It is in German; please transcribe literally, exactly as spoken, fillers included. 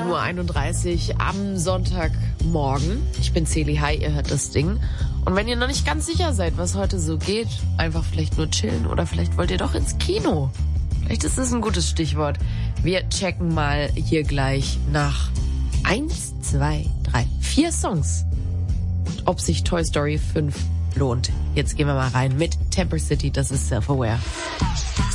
neun Uhr einunddreißig am Sonntagmorgen. Ich bin Celi, hi, ihr hört das Ding. Und wenn ihr noch nicht ganz sicher seid, was heute so geht, einfach vielleicht nur chillen oder vielleicht wollt ihr doch ins Kino. Vielleicht ist das ein gutes Stichwort. Wir checken mal hier gleich nach eins, zwei, drei, vier Songs, ob sich Toy Story fünf lohnt. Jetzt gehen wir mal rein mit Temper City, das ist Self-Aware.